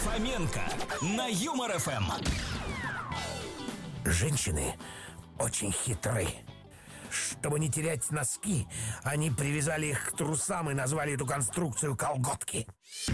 Фоменко на Юмор ФМ. Женщины очень хитры. Чтобы не терять носки, они привязали их к трусам и назвали эту конструкцию колготки.